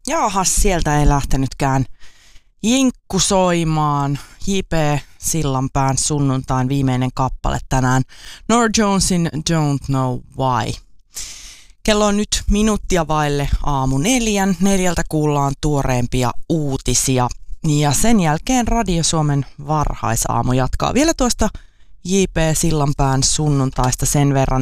Jaahas, sieltä ei lähtenytkään jinkku soimaan. J.P. Sillanpään sunnuntain viimeinen kappale tänään. Norah Jonesin Don't Know Why. Kello on nyt minuuttia vaille 3:04. 4 kuullaan tuoreempia uutisia. Ja sen jälkeen Radio Suomen varhaisaamu jatkaa vielä tuosta J.P. Sillanpään sunnuntaista sen verran,